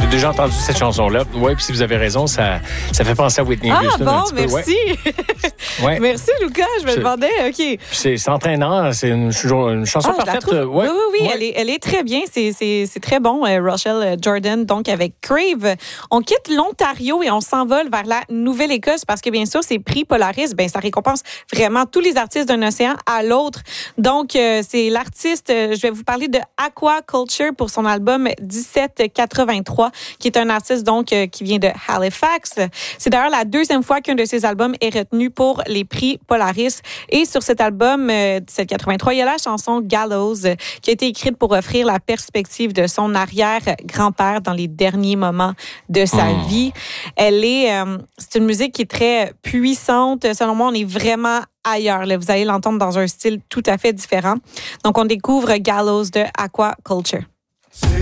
avez déjà entendu cette chanson-là. Oui, puis si vous avez raison, ça fait penser à Whitney Houston. Ah bon, un petit peu, merci. Ouais. Merci, Lucas. Je me demandais, OK. C'est entraînant. C'est une chanson parfaite. Oui, elle est très bien. C'est très bon, Rochelle Jordan. Donc, avec Crave, on quitte l'Ontario et on s'envole vers la Nouvelle-Écosse parce que, bien sûr, ces prix Polaris, ça récompense vraiment tous les artistes d'un océan à l'autre. Donc, c'est l'artiste, je vais vous parler de Aquaculture pour son album 1783, qui est un artiste, donc, qui vient de Halifax. C'est d'ailleurs la deuxième fois qu'un de ses albums est retenu pour les prix Polaris. Et sur cet album 1783, il y a la chanson Gallows qui a été écrite pour offrir la perspective de son arrière-grand-père dans les derniers moments de sa vie. C'est une musique qui est très puissante. Selon moi, on est vraiment ailleurs. Là, vous allez l'entendre dans un style tout à fait différent. Donc, on découvre Gallows de Aquaculture.